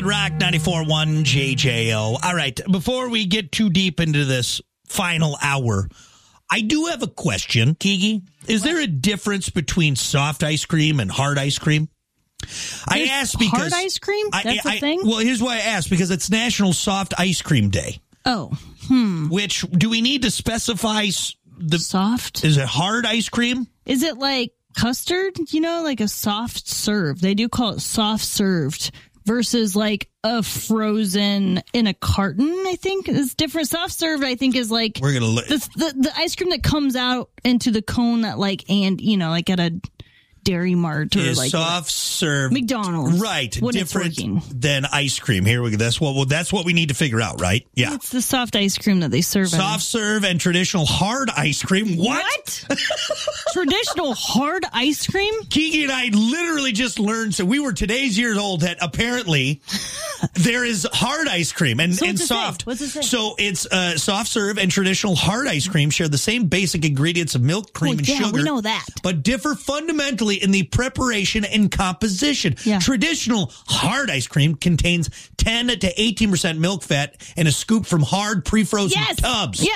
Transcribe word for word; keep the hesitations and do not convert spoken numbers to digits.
Rock ninety-four point one J J O. All right, before we get too deep into this final hour, I do have a question, Kiki. Is what? There a difference between soft ice cream and hard ice cream? There's I asked because... Hard ice cream? That's I, I, a thing? Well, here's why I asked, because it's National Soft Ice Cream Day. Oh, hmm. Which, do we need to specify the... Soft? Is it hard ice cream? Is it like custard? You know, like a soft serve. They do call it soft served. Versus like a frozen in a carton, I think is different. Soft served, I think, is like we're gonna li- the, the the ice cream that comes out into the cone that like and you know like at a Dairy Mart or is like soft serve McDonald's, right? when Different it's working. Than ice cream. Here we go. That's what well, that's what we need to figure out, right? Yeah, it's the soft ice cream that they serve. Soft serve and traditional hard ice cream. What? What? Traditional hard ice cream? Kiki and I literally just learned. So we were today's years old that apparently there is hard ice cream and, so and what's soft. It what's it say? So it's uh, soft serve and traditional hard ice cream share the same basic ingredients of milk, cream, oh, and yeah, sugar. We know that, but differ fundamentally in the preparation and composition. Yeah. Traditional hard ice cream contains ten to eighteen percent milk fat and a scoop from hard pre-frozen yes. tubs. Yeah.